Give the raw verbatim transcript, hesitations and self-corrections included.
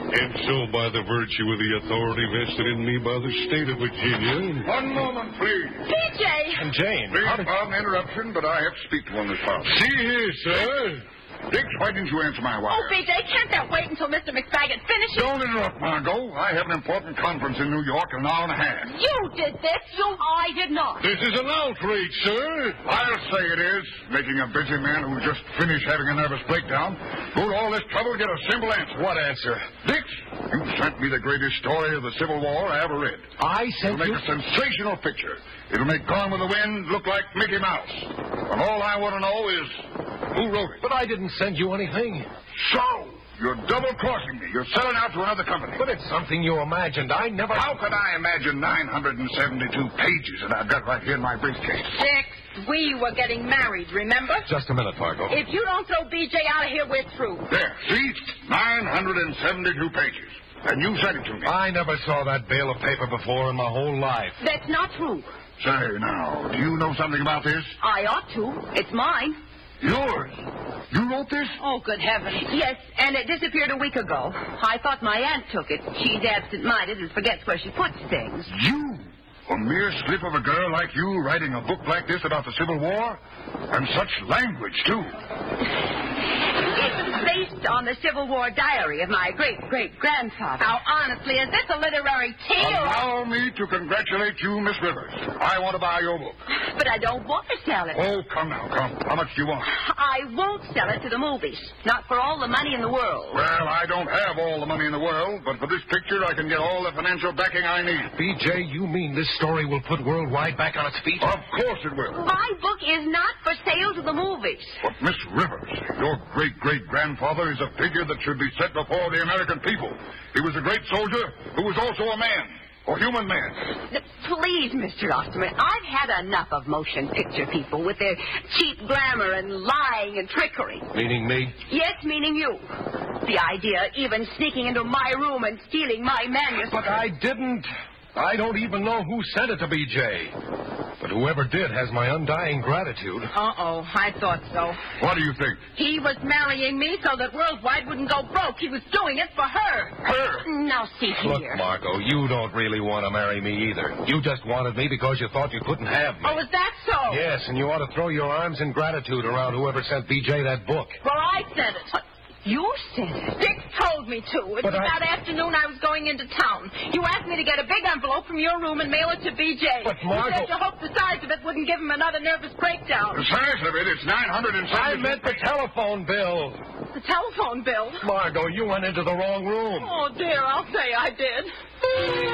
And so, by the virtue of the authority vested in me by the state of Virginia... One moment, please. P J! And Jane, Please how did... pardon the interruption, but I have to speak to one of the fathers. See here, sir. Dix, why didn't you answer my wire? Oh, P J, can't that wait until Mister McFaggot finishes? Don't interrupt, Margot. I have an important conference in New York in an hour and a half. You did this. You... I did not. This is an outrage, sir. I'll say it is, making a busy man who just finished having a nervous breakdown go to all this trouble to get a simple answer. What answer? Dix, you sent me the greatest story of the Civil War I ever read. I It'll sent make you... a sensational picture. It'll make Gone with the Wind look like Mickey Mouse. And all I want to know is who wrote it. But I didn't send you anything. So, you're double-crossing me. You're selling out to another company. But it's something you imagined. I never... How could I imagine nine hundred seventy-two pages that I've got right here in my briefcase? Dix, we were getting married, remember? Just a minute, Margot. If you don't throw B J out of here, we're through. There, see? nine hundred seventy-two pages. And you sent it to me. I never saw that bale of paper before in my whole life. That's not true. Say, now, do you know something about this? I ought to. It's mine. Yours? You wrote this? Oh, good heavens. Yes, and it disappeared a week ago. I thought my aunt took it. She's absent-minded and forgets where she puts things. You? A mere slip of a girl like you writing a book like this about the Civil War? And such language, too. It's based on the Civil War diary of my great-great-grandfather. Now, honestly, is this a literary tale? Allow me to congratulate you, Miss Rivers. I want to buy your book. But I don't want to sell it. Oh, come now, come. How much do you want? I won't sell it to the movies. Not for all the money in the world. Well, I don't have all the money in the world, but for this picture, I can get all the financial backing I need. B J, you mean this story will put Worldwide back on its feet? Of course it will. My book is not for sale to the movies. But, Miss Rivers, your great-great-grandfather is a figure that should be set before the American people. He was a great soldier who was also a man. A human man. Please, Mister Osterman, I've had enough of motion picture people with their cheap glamour and lying and trickery. Meaning me? Yes, meaning you. The idea of even sneaking into my room and stealing my manuscript. But I didn't. I don't even know who sent it to B J. But whoever did has my undying gratitude. Uh-oh, I thought so. What do you think? He was marrying me so that Worldwide wouldn't go broke. He was doing it for her. Her? Now, see Look, here. Margot, you don't really want to marry me either. You just wanted me because you thought you couldn't have me. Oh, is that so? Yes, and you ought to throw your arms in gratitude around whoever sent B J that book. Well, I sent it. You sent it? Dick told me to. It But was I... that afternoon I was going into town. You asked me to get a big envelope from your room and mail it to B J. But, Margot... You said you hoped the size of it wouldn't give him another nervous breakdown. The size of it, it's nine hundred seventy. I meant the telephone bill. The telephone bill? Margot, you went into the wrong room. Oh, dear, I'll say I did.